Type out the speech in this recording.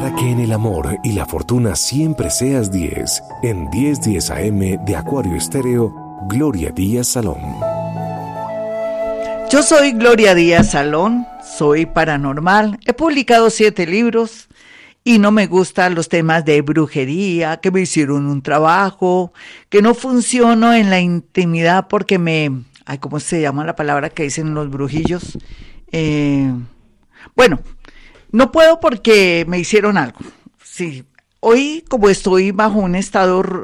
Para que en el amor y la fortuna siempre seas 10, en 10:10 AM de Acuario Estéreo, Gloria Díaz Salón. Yo soy Gloria Díaz Salón, soy paranormal, he publicado 7 libros y no me gustan los temas de brujería, que me hicieron un trabajo, que no funciono en la intimidad porque ay, ¿cómo se llama la palabra que dicen los brujillos? Bueno, no puedo porque me hicieron algo. Sí, hoy como estoy bajo un estado